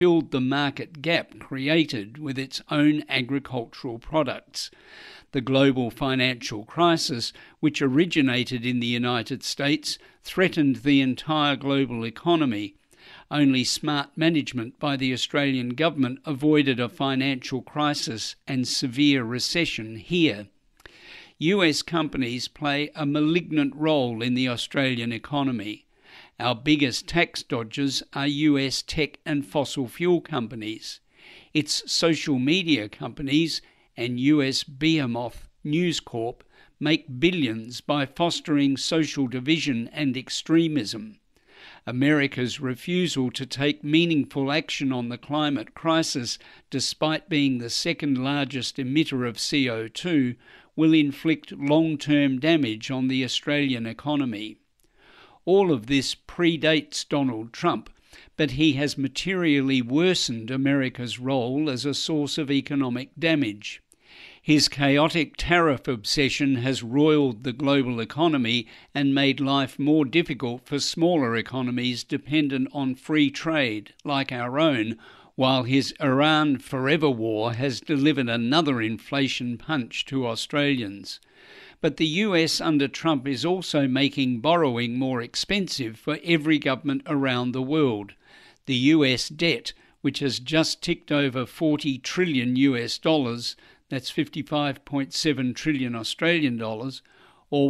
filled the market gap created with its own agricultural products. The global financial crisis, which originated in the United States, threatened the entire global economy. Only smart management by the Australian government avoided a financial crisis and severe recession here. US companies play a malignant role in the Australian economy. Our biggest tax dodgers are US tech and fossil fuel companies. Its social media companies and US behemoth News Corp make billions by fostering social division and extremism. America's refusal to take meaningful action on the climate crisis, despite being the second largest emitter of CO2, will inflict long-term damage on the Australian economy. All of this predates Donald Trump, but he has materially worsened America's role as a source of economic damage. His chaotic tariff obsession has roiled the global economy and made life more difficult for smaller economies dependent on free trade, like our own, while his Iran forever war has delivered another inflation punch to Australians. But the US under Trump is also making borrowing more expensive for every government around the world. The US debt, which has just ticked over 40 trillion US dollars, that's 55.7 trillion Australian dollars, or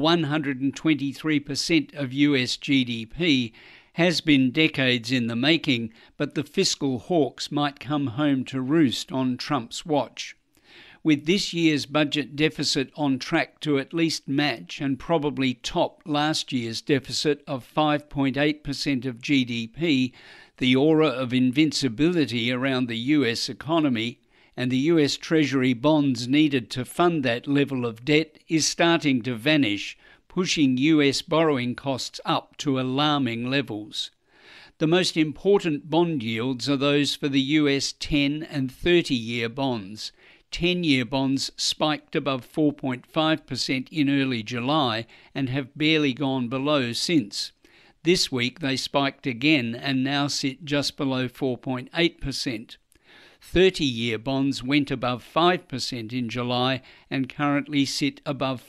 123% of US GDP, has been decades in the making, but the fiscal hawks might come home to roost on Trump's watch. With this year's budget deficit on track to at least match and probably top last year's deficit of 5.8% of GDP, the aura of invincibility around the US economy and the US Treasury bonds needed to fund that level of debt is starting to vanish, pushing US borrowing costs up to alarming levels. The most important bond yields are those for the US 10 and 30-year bonds. 10-year bonds spiked above 4.5% in early July and have barely gone below since. This week they spiked again and now sit just below 4.8%. 30-year bonds went above 5% in July and currently sit above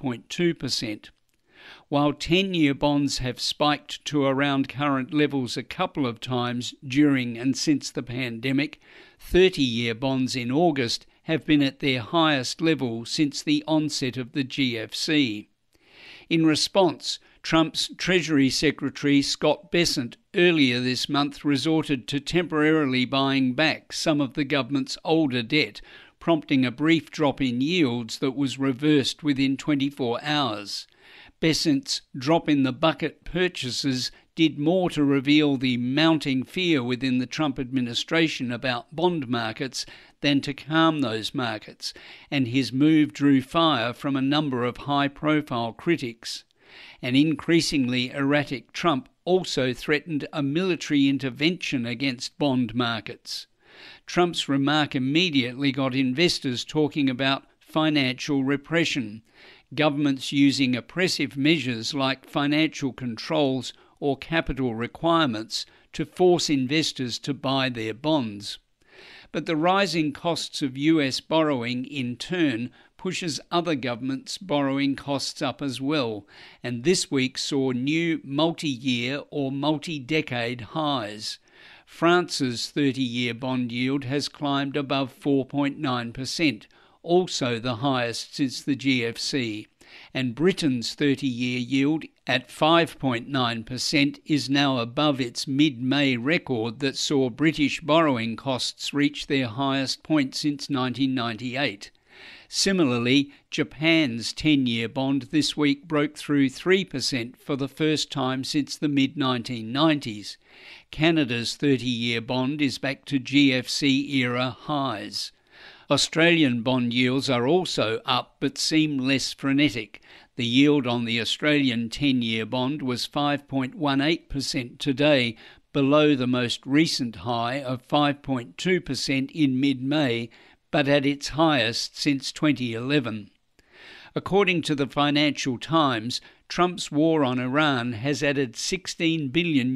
5.2%. While 10-year bonds have spiked to around current levels a couple of times during and since the pandemic, 30-year bonds in August have been at their highest level since the onset of the GFC. In response, Trump's Treasury Secretary Scott Bessent earlier this month resorted to temporarily buying back some of the government's older debt, prompting a brief drop in yields that was reversed within 24 hours. Bessent's drop-in-the-bucket purchases did more to reveal the mounting fear within the Trump administration about bond markets than to calm those markets, and his move drew fire from a number of high-profile critics. An increasingly erratic Trump also threatened a military intervention against bond markets. Trump's remark immediately got investors talking about financial repression, governments using oppressive measures like financial controls or capital requirements to force investors to buy their bonds. But the rising costs of US borrowing in turn pushes other governments' borrowing costs up as well, and this week saw new multi-year or multi-decade highs. France's 30-year bond yield has climbed above 4.9%, also the highest since the GFC, and Britain's 30-year yield at 5.9% is now above its mid-May record that saw British borrowing costs reach their highest point since 1998. Similarly, Japan's 10-year bond this week broke through 3% for the first time since the mid-1990s. Canada's 30-year bond is back to GFC-era highs. Australian bond yields are also up but seem less frenetic. The yield on the Australian 10-year bond was 5.18% today, below the most recent high of 5.2% in mid-May, but at its highest since 2011. According to the Financial Times, Trump's war on Iran has added $16 billion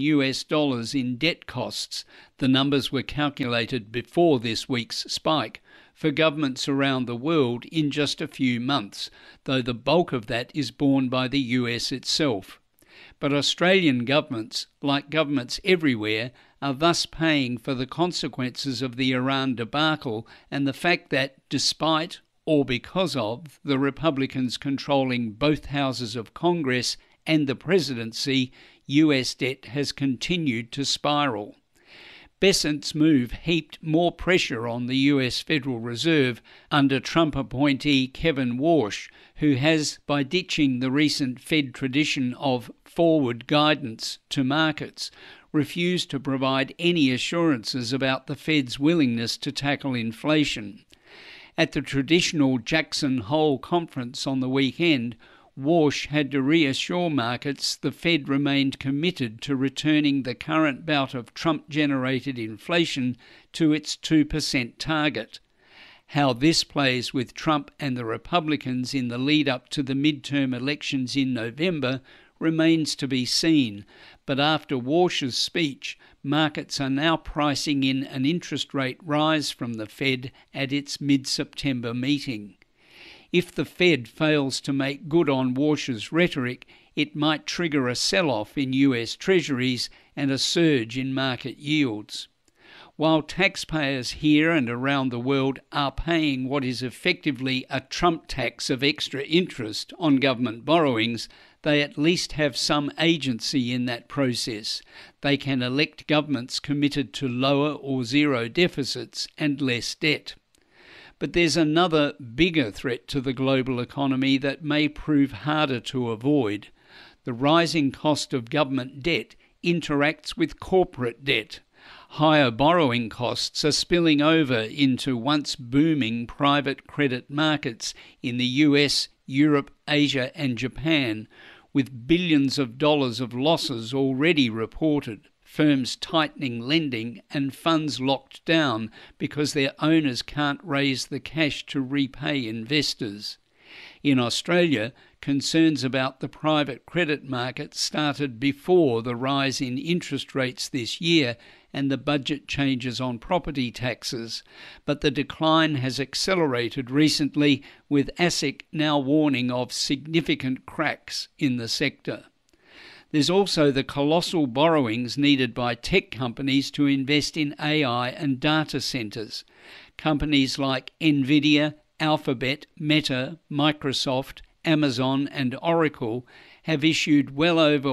in debt costs. The numbers were calculated before this week's spike for governments around the world in just a few months, though the bulk of that is borne by the US itself. But Australian governments, like governments everywhere, are thus paying for the consequences of the Iran debacle and the fact that, despite or because of the Republicans controlling both houses of Congress and the presidency, US debt has continued to spiral. Bessent's move heaped more pressure on the US Federal Reserve under Trump appointee Kevin Warsh, who has, by ditching the recent Fed tradition of forward guidance to markets, refused to provide any assurances about the Fed's willingness to tackle inflation. At the traditional Jackson Hole conference on the weekend, Warsh had to reassure markets the Fed remained committed to returning the current bout of Trump-generated inflation to its 2% target. How this plays with Trump and the Republicans in the lead-up to the midterm elections in November remains to be seen, but after Warsh's speech, markets are now pricing in an interest rate rise from the Fed at its mid-September meeting. If the Fed fails to make good on Warsh's rhetoric, it might trigger a sell-off in US Treasuries and a surge in market yields. While taxpayers here and around the world are paying what is effectively a Trump tax of extra interest on government borrowings, they at least have some agency in that process. They can elect governments committed to lower or zero deficits and less debt. But there's another bigger threat to the global economy that may prove harder to avoid. The rising cost of government debt interacts with corporate debt. Higher borrowing costs are spilling over into once booming private credit markets in the US, Europe, Asia and Japan, with billions of dollars of losses already reported, firms tightening lending and funds locked down because their owners can't raise the cash to repay investors. In Australia, concerns about the private credit market started before the rise in interest rates this year and the budget changes on property taxes, but the decline has accelerated recently, with ASIC now warning of significant cracks in the sector. There's also the colossal borrowings needed by tech companies to invest in AI and data centres. Companies like Nvidia, Alphabet, Meta, Microsoft, Amazon and Oracle have issued well over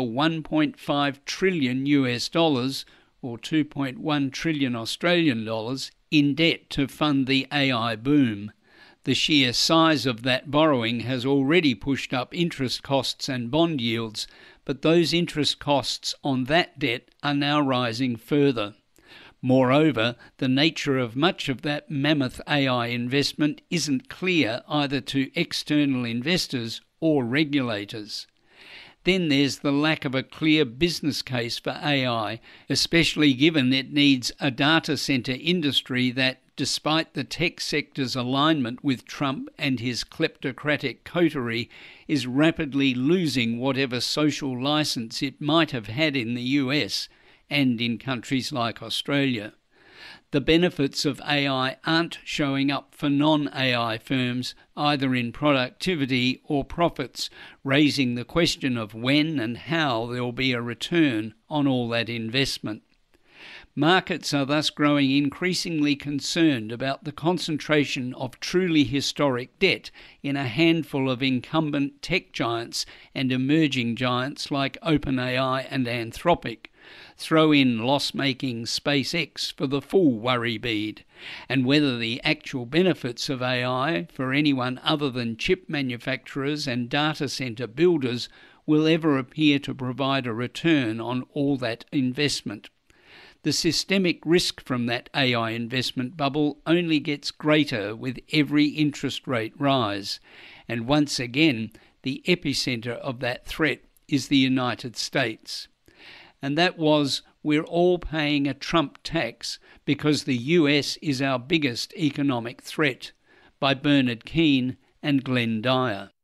$1.5 trillion or 2.1 trillion Australian dollars in debt to fund the AI boom. The sheer size of that borrowing has already pushed up interest costs and bond yields, but those interest costs on that debt are now rising further. Moreover, the nature of much of that mammoth AI investment isn't clear either to external investors or regulators. Then there's the lack of a clear business case for AI, especially given it needs a data centre industry that, despite the tech sector's alignment with Trump and his kleptocratic coterie, is rapidly losing whatever social licence it might have had in the US and in countries like Australia. The benefits of AI aren't showing up for non-AI firms, either in productivity or profits, raising the question of when and how there will be a return on all that investment. Markets are thus growing increasingly concerned about the concentration of truly historic debt in a handful of incumbent tech giants and emerging giants like OpenAI and Anthropic. Throw in loss-making SpaceX for the full worry bead, and whether the actual benefits of AI for anyone other than chip manufacturers and data center builders will ever appear to provide a return on all that investment. The systemic risk from that AI investment bubble only gets greater with every interest rate rise, and once again, the epicenter of that threat is the United States. And that was, we're all paying a Trump tax because the US is our biggest economic threat, by Bernard Keane and Glenn Dyer.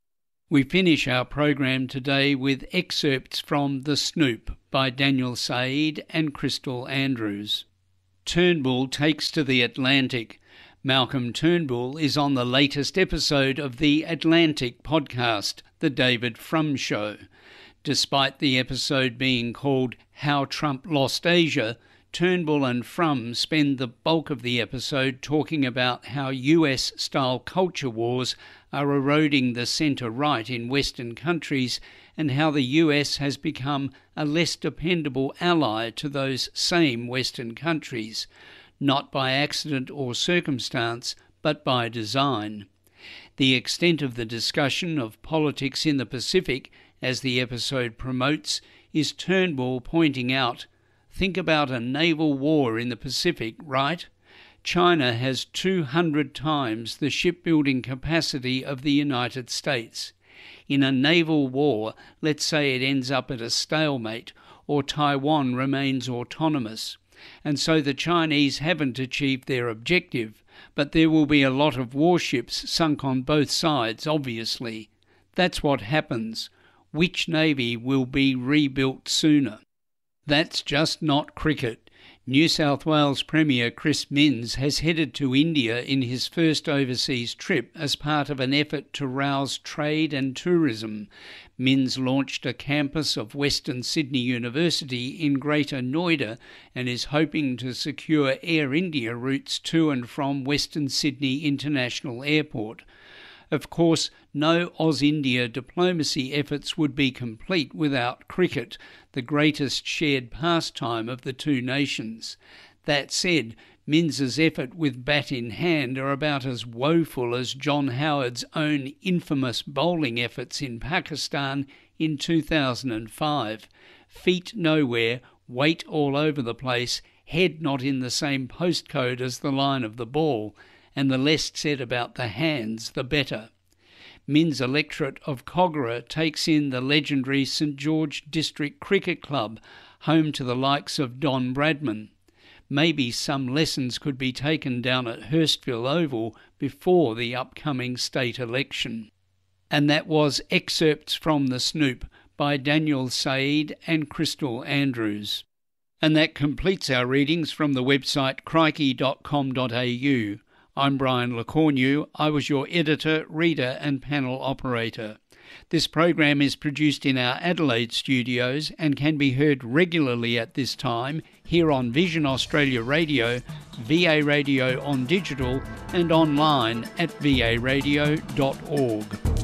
We finish our program today with excerpts from The Snoop by Daniel Said and Crystal Andrews. Turnbull takes to the Atlantic. Malcolm Turnbull is on the latest episode of the Atlantic podcast, The David Frum Show. Despite the episode being called How Trump Lost Asia, Turnbull and Frum spend the bulk of the episode talking about how US-style culture wars are eroding the centre-right in Western countries and how the US has become a less dependable ally to those same Western countries, not by accident or circumstance, but by design. The extent of the discussion of politics in the Pacific, as the episode promotes, is Turnbull pointing out, think about a naval war in the Pacific, right? China has 200 times the shipbuilding capacity of the United States. In a naval war, let's say it ends up at a stalemate, or Taiwan remains autonomous. And so the Chinese haven't achieved their objective, but there will be a lot of warships sunk on both sides, obviously. That's what happens. Which navy will be rebuilt sooner? That's just not cricket. New South Wales Premier Chris Minns has headed to India in his first overseas trip as part of an effort to rouse trade and tourism. Minns launched a campus of Western Sydney University in Greater Noida and is hoping to secure Air India routes to and from Western Sydney International Airport. Of course, no Oz-India diplomacy efforts would be complete without cricket, the greatest shared pastime of the two nations. That said, Minns's effort with bat in hand are about as woeful as John Howard's own infamous bowling efforts in Pakistan in 2005. Feet nowhere, weight all over the place, head not in the same postcode as the line of the ball, and the less said about the hands, the better. Minns' electorate of Kogarah takes in the legendary St George District Cricket Club, home to the likes of Don Bradman. Maybe some lessons could be taken down at Hurstville Oval before the upcoming state election. And that was excerpts from The Snoop by Daniel Said and Crystal Andrews. And that completes our readings from the website crikey.com.au. I'm Brian LeCornu. I was your editor, reader and panel operator. This program is produced in our Adelaide studios and can be heard regularly at this time here on Vision Australia Radio, VA Radio on digital and online at varadio.org.